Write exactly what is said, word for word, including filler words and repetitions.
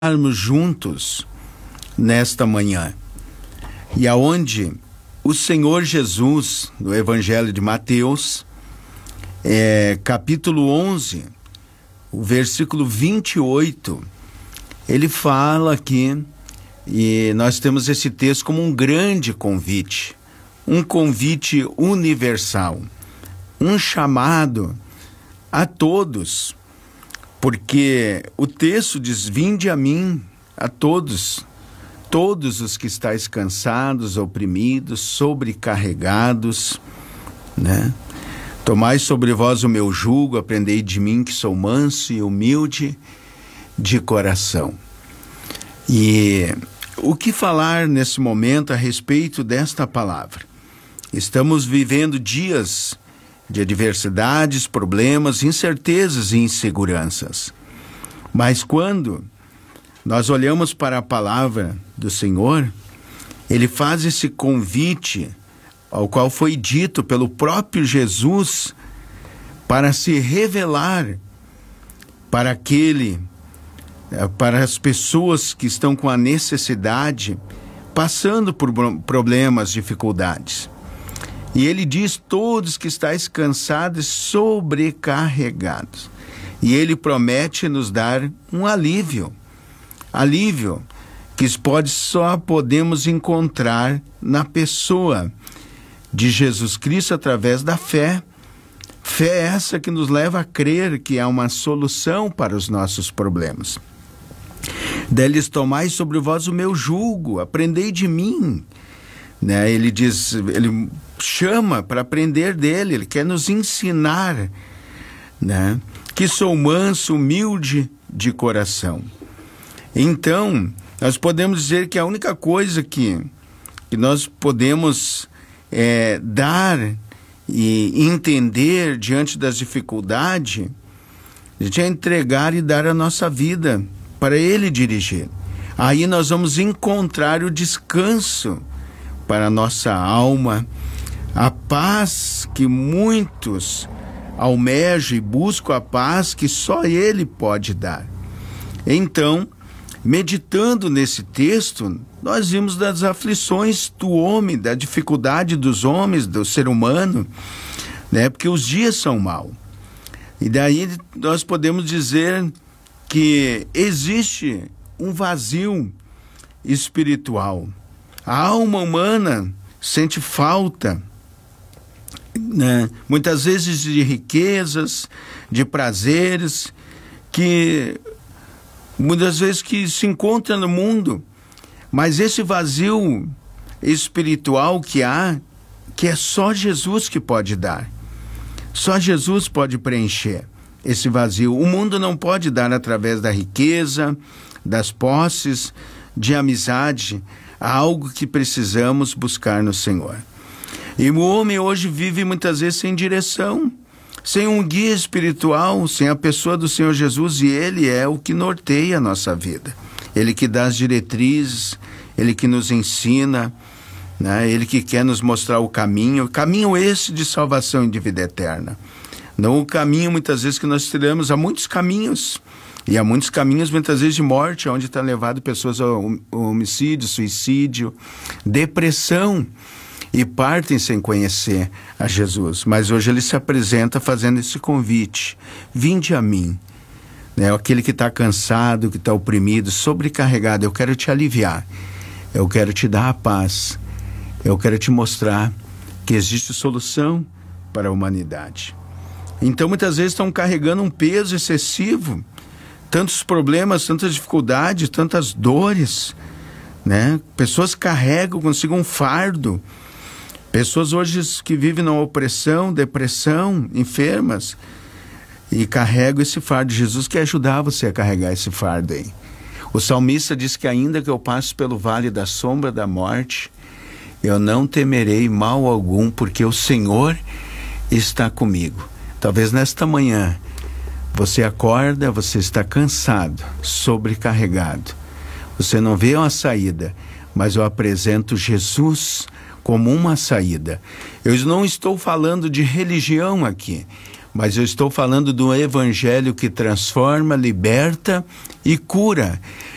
estarmos juntos nesta manhã, e aonde o Senhor Jesus, no Evangelho de Mateus, é, capítulo onze, o versículo vinte e oito, ele fala aqui, e nós temos esse texto como um grande convite, um convite universal, um chamado a todos, porque o texto diz: vinde a mim, a todos, todos os que estáis cansados, oprimidos, sobrecarregados, né? Tomai sobre vós o meu jugo, aprendei de mim que sou manso e humilde de coração. E o que falar nesse momento a respeito desta palavra? Estamos vivendo dias de adversidades, problemas, incertezas e inseguranças. Mas quando nós olhamos para a palavra do Senhor, Ele faz esse convite, ao qual foi dito pelo próprio Jesus, para se revelar para aquele, para as pessoas que estão com a necessidade, passando por problemas, dificuldades. E ele diz: todos que estáis cansados e sobrecarregados. E ele promete nos dar um alívio. Alívio que pode só podemos encontrar na pessoa de Jesus Cristo através da fé. Fé essa que nos leva a crer que há uma solução para os nossos problemas. Deles tomai sobre vós o meu jugo, aprendei de mim. Né? Ele diz, ele chama para aprender dele, ele quer nos ensinar, né? Que sou manso, humilde de coração. Então, nós podemos dizer que a única coisa que, que nós podemos é, dar e entender diante das dificuldades, a gente é entregar e dar a nossa vida para Ele dirigir. Aí nós vamos encontrar o descanso para a nossa alma, a paz que muitos almejam e buscam, a paz que só Ele pode dar. Então, meditando nesse texto, nós vimos das aflições do homem, da dificuldade dos homens, do ser humano, né? Porque os dias são maus. E daí nós podemos dizer que existe um vazio espiritual. A alma humana sente falta, né? Muitas vezes de riquezas, de prazeres, que muitas vezes que se encontra no mundo, mas esse vazio espiritual que há, que é só Jesus que pode dar, só Jesus pode preencher esse vazio. O mundo não pode dar através da riqueza, das posses, de amizade, algo que precisamos buscar no Senhor. E o homem hoje vive muitas vezes sem direção, sem um guia espiritual, sem a pessoa do Senhor Jesus, e Ele é o que norteia a nossa vida. Ele que dá as diretrizes, Ele que nos ensina, né? Ele que quer nos mostrar o caminho, caminho esse de salvação e de vida eterna. Não o caminho muitas vezes que nós tiramos, há muitos caminhos, e há muitos caminhos muitas vezes de morte, onde está levado pessoas ao homicídio, suicídio, depressão, e partem sem conhecer a Jesus. Mas hoje Ele se apresenta fazendo esse convite: vinde a mim, né? Aquele que está cansado, que está oprimido, sobrecarregado, eu quero te aliviar, eu quero te dar a paz, eu quero te mostrar que existe solução para a humanidade. Então muitas vezes estão carregando um peso excessivo, tantos problemas, tantas dificuldades, tantas dores, né? Pessoas carregam consigo um fardo. Pessoas hoje que vivem na opressão, depressão, enfermas, e carregam esse fardo. Jesus quer ajudar você a carregar esse fardo aí. O salmista diz que ainda que eu passe pelo vale da sombra da morte, eu não temerei mal algum, porque o Senhor está comigo. Talvez nesta manhã você acorda, você está cansado, sobrecarregado. Você não vê uma saída, mas eu apresento Jesus como uma saída. Eu não estou falando de religião aqui, mas eu estou falando do evangelho que transforma, liberta e cura.